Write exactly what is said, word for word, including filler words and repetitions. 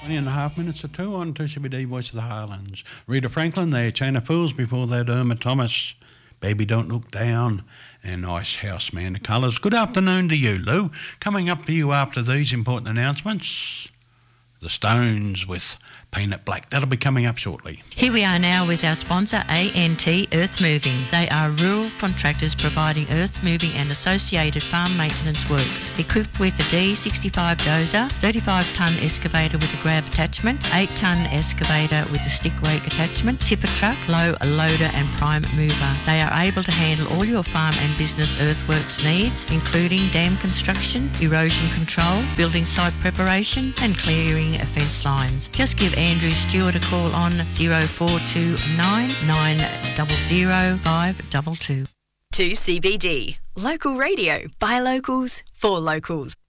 twenty and a half minutes or two on two C B D Voice of the Highlands. Rita Franklin there, Chain of Fools, before that Irma Thomas, Baby Don't Look Down, and Ice House Man of Colours. Good afternoon to you, Lou. Coming up for you after these important announcements, The Stones with Peanut Black. That'll be coming up shortly. Here we are now with our sponsor, A N T Earth Moving. They are rural contractors providing earth moving and associated farm maintenance works. Equipped with a D sixty-five dozer, thirty-five tonne excavator with a grab attachment, eight tonne excavator with a stick rake attachment, tipper truck, low loader and prime mover. They are able to handle all your farm and business earthworks needs, including dam construction, erosion control, building site preparation and clearing of fence lines. Just give Andrew Stewart a call on zero four two nine nine zero zero five two two. two C B D. Local radio by locals for locals.